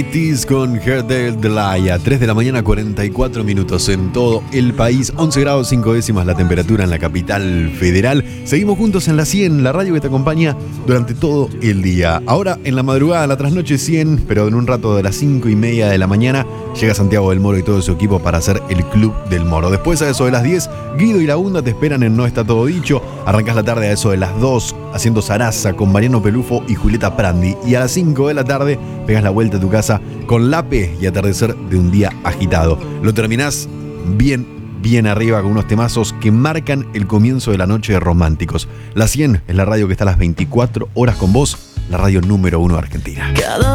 Tis con Herdel Delaya, 3 de la mañana 44 minutos en todo el país, 11 grados 5 décimas la temperatura en la capital federal. Seguimos juntos en la 100, la radio que te acompaña durante todo el día. Ahora en la madrugada, la trasnoche 100, pero en un rato de las 5:30 de la mañana llega Santiago del Moro y todo su equipo para hacer el Club del Moro. Después a eso de las 10, Guido y la Bunda te esperan en No Está Todo Dicho. Arrancás la tarde a eso de las 2 haciendo Zaraza con Mariano Pelufo y Julieta Prandi. Y a las 5 de la tarde pegas la vuelta a tu casa con Lape y Atardecer de un día agitado. Lo terminás bien arriba con unos temazos que marcan el comienzo de la noche de Románticos. La 100 es la radio que está a las 24 horas con vos, la radio número 1 de Argentina.